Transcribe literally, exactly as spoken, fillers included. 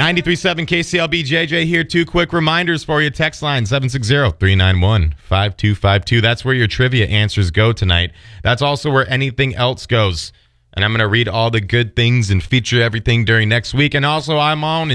ninety-three point seven K C L B, J J here. Two quick reminders for you. Text line seven six zero, three nine one, five two five two. That's where your trivia answers go tonight. That's also where anything else goes. And I'm going to read all the good things and feature everything during next week. And also, I'm on